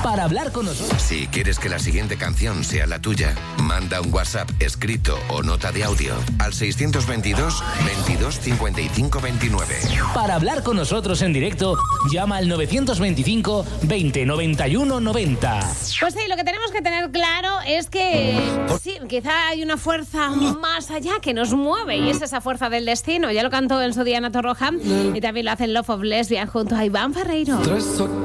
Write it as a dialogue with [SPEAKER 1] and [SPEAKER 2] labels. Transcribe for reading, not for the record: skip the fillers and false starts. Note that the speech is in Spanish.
[SPEAKER 1] para hablar con nosotros.
[SPEAKER 2] Si quieres que la siguiente canción sea la tuya, manda un WhatsApp escrito o nota de audio al 622 22 55 29.
[SPEAKER 1] Para hablar con nosotros en directo, llama al 925 20 91 90.
[SPEAKER 3] Pues sí, lo que tenemos que tener claro es que sí, quizá hay una fuerza más allá que nos mueve y es esa fuerza del destino. Ya lo cantó en su día Ana Torroja y también lo hace en Love of Lesbian junto a Iván Ferreiro.